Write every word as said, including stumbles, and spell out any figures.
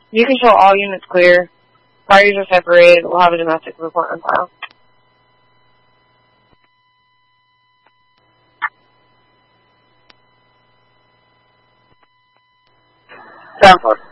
You can show all units clear. Parties are separated. We'll have a domestic report on file. Stanford.